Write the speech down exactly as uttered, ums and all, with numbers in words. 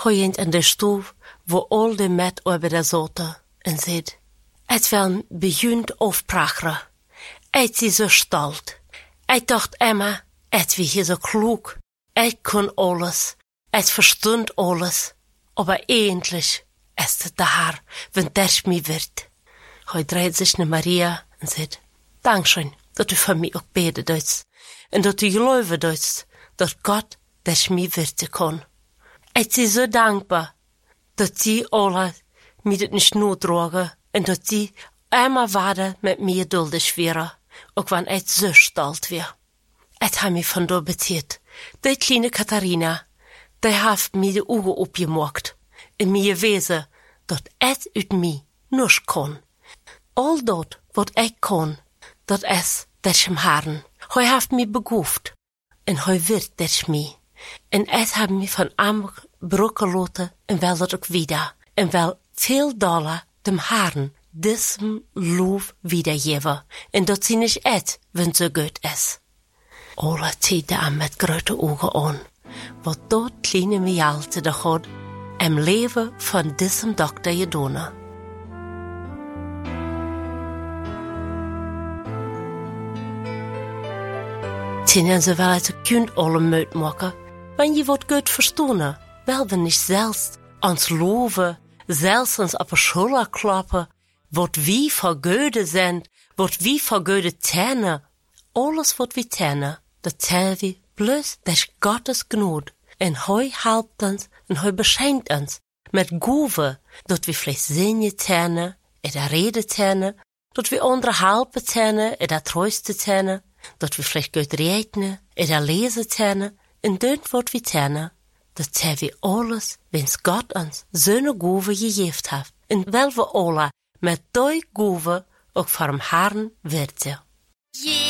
Hoijend in de stoel, wo al de met over de zote, en zegt, het wel bejunt aufpracheren. Het is zo stolz. Ik dacht Emma, het wie hier zo klug. Ik kon alles, ik verstond alles. Aber eigentlich ist es daar, wenn das mir wird. Hij dreht sich naar Maria en zegt, Dankeschön, dat du für mich auch beten doest. En dat du geloven doest, dat Gott das mir wirten kann. Ich bin so dankbar, dass sie alle mir das nicht nur tragen und dass sie immer weiter mit mir duldig wären, auch wenn ich so stolz wäre. Ich habe mich von da bezieht. Die kleine Katharina, die hat mir die Augen aufgemacht und mir gewesen, dass ich ut mir nicht kann. All das, was ich kann, das ist das im Herrn. Er hat mich beguft und er wird das mir. En ik heb me van am brokken laten en wel dat ook wieder. En wel veel dollar dem Herrn diesem Lof wiedergeven. En dat zie ik et, wenn so gut is. Alle tijden aan met grote ogen aan. Wat dat kleine Mialte de God im leven van diesem dokter gedaan. Tinnen ze wel uit de kunt alle meut maken. Wenn je wat gut verstonen, wel we nicht selbst ans loven, selbst uns op de schulter klappen, wat wie voor Göde sind, wat wie voor Göde tänen. Alles wat we tänen, dat tellen we bloß durch Gottes Gnade. En hij helpt uns en hij beschenkt uns met Gove, dat we vielleicht zingen tänen, oder reden tänen, dat we andere helpen tänen, oder trösten tänen, dat we vielleicht gut reden, oder lesen tänen. En dat wat we tänen, dat zijn we alles, wens Gott ons zo'n Gove gegeven heeft. En wel we alle met die Gove ook voor hem Herrn werten.